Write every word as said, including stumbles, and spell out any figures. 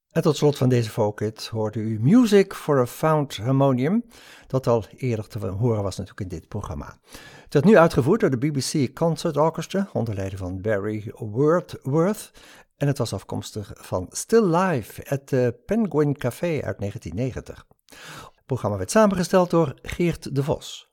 En tot slot van deze Folkit hoorde u Music for a Found Harmonium, dat al eerder te horen was natuurlijk in dit programma. Het werd nu uitgevoerd door de B B C Concert Orchestra, onder leiding van Barry Wordsworth, en het was afkomstig van Still Live at the Penguin Café uit negentien negentig. Het programma werd samengesteld door Geert de Vos.